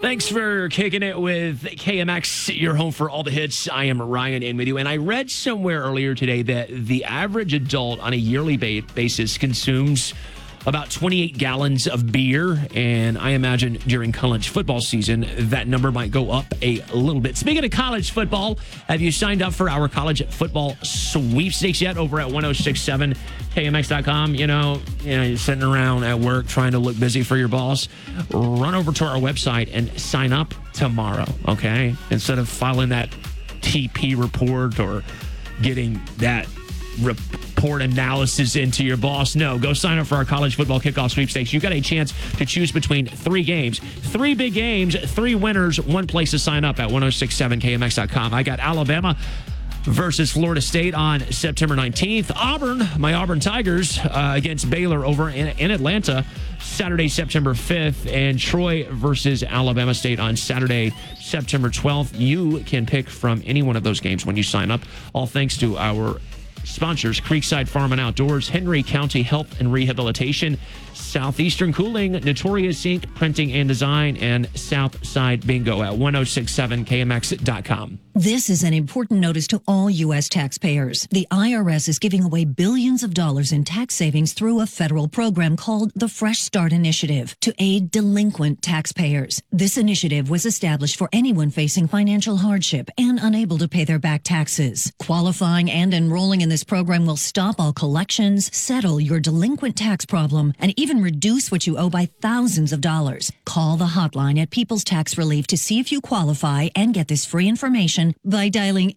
Thanks for kicking it with KMX, your home for all the hits. I am Ryan in with you. And I read somewhere earlier today that the average adult on a yearly basis consumes about 28 gallons of beer. And I imagine during college football season, that number might go up a little bit. Speaking of college football, have you signed up for our college football sweepstakes yet over at 1067kmx.com? You know, you're sitting around at work trying to look busy for your boss. Run over to our website and sign up tomorrow, okay? Instead of filing that TP report or getting that report analysis into your boss. No, go sign up for our college football kickoff sweepstakes. You got a chance to choose between 3 games, 3 big games, 3 winners, 1 place to sign up at 1067kmx.com. I got Alabama versus Florida State on September 19th. Auburn, my Auburn Tigers, against Baylor over in Atlanta, Saturday, September 5th. And Troy versus Alabama State on Saturday, September 12th. You can pick from any one of those games when you sign up. All thanks to our sponsors: Creekside Farm and Outdoors, Henry County Health and Rehabilitation, Southeastern Cooling, Notorious Ink Printing and Design, and Southside Bingo at 1067kmx.com. This is an important notice to all U.S. taxpayers. The IRS is giving away billions of dollars in tax savings through a federal program called the Fresh Start Initiative to aid delinquent taxpayers. This initiative was established for anyone facing financial hardship and unable to pay their back taxes. Qualifying and enrolling in this program will stop all collections, settle your delinquent tax problem, and even reduce what you owe by thousands of dollars. Call the hotline at People's Tax Relief to see if you qualify and get this free information by dialing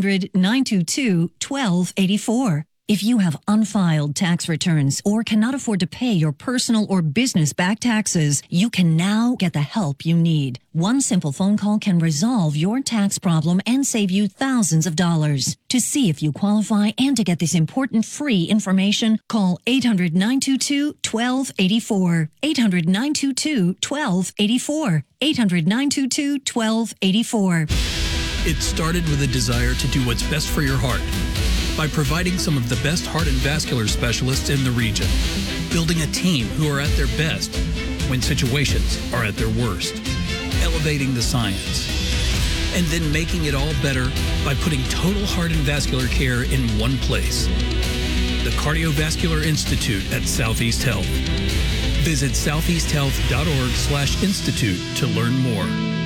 800-922-1284. If you have unfiled tax returns or cannot afford to pay your personal or business back taxes, you can now get the help you need. One simple phone call can resolve your tax problem and save you thousands of dollars. To see if you qualify and to get this important free information, call 800-922-1284. 800-922-1284. 800-922-1284. It started with a desire to do what's best for your heart by providing some of the best heart and vascular specialists in the region, building a team who are at their best when situations are at their worst, elevating the science, and then making it all better by putting total heart and vascular care in one place. The Cardiovascular Institute at Southeast Health. Visit southeasthealth.org/institute to learn more.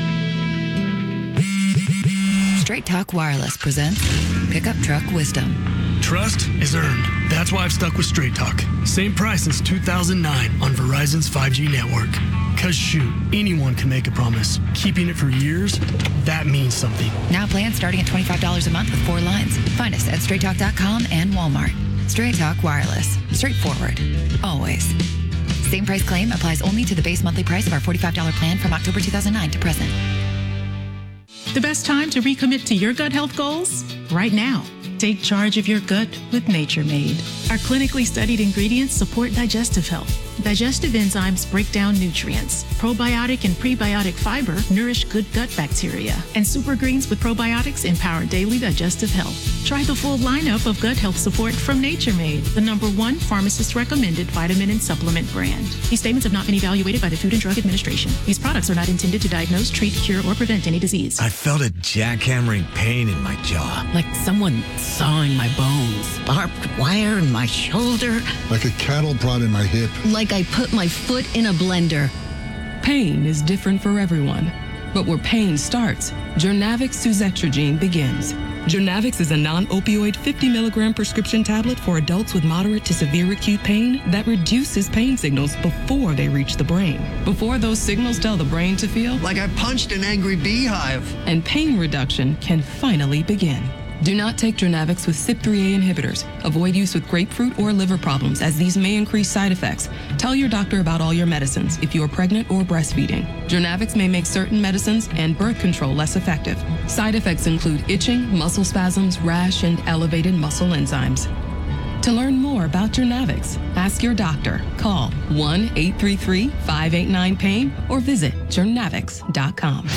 Straight Talk Wireless presents Pickup Truck Wisdom. Trust is earned. That's why I've stuck with Straight Talk. Same price since 2009 on Verizon's 5G network. Cause shoot, anyone can make a promise. Keeping it for years, that means something. Now plans starting at $25 a month with 4 lines. Find us at straighttalk.com and Walmart. Straight Talk Wireless. Straightforward. Always. Same price claim applies only to the base monthly price of our $45 plan from October 2009 to present. The best time to recommit to your gut health goals? Right now. Take charge of your gut with Nature Made. Our clinically studied ingredients support digestive health. Digestive enzymes break down nutrients. Probiotic and prebiotic fiber nourish good gut bacteria. And super greens with probiotics empower daily digestive health. Try the full lineup of gut health support from Nature Made, the #1 pharmacist-recommended vitamin and supplement brand. These statements have not been evaluated by the Food and Drug Administration. These products are not intended to diagnose, treat, cure, or prevent any disease. I felt a jackhammering pain in my jaw. Like someone sawing my bones. Barbed wire in my shoulder. Like a cattle prod in my hip. Like I put my foot in a blender. Pain is different for everyone. But where pain starts, Journavx suzetrigine begins. Journavx is a non-opioid 50 milligram prescription tablet for adults with moderate to severe acute pain that reduces pain signals before they reach the brain. Before those signals tell the brain to feel like I punched an angry beehive. And pain reduction can finally begin. Do not take Journavx with CYP3A inhibitors. Avoid use with grapefruit or liver problems, as these may increase side effects. Tell your doctor about all your medicines if you are pregnant or breastfeeding. Journavx may make certain medicines and birth control less effective. Side effects include itching, muscle spasms, rash, and elevated muscle enzymes. To learn more about Journavx, ask your doctor. Call 1-833-589-PAIN or visit journavx.com.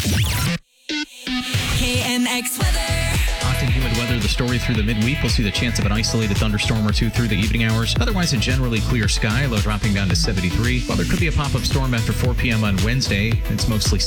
KMX weather. Hot and humid weather, the story through the midweek. We'll see the chance of an isolated thunderstorm or two through the evening hours. Otherwise, a generally clear sky, low dropping down to 73. While there could be a pop-up storm after 4 p.m. on Wednesday, it's mostly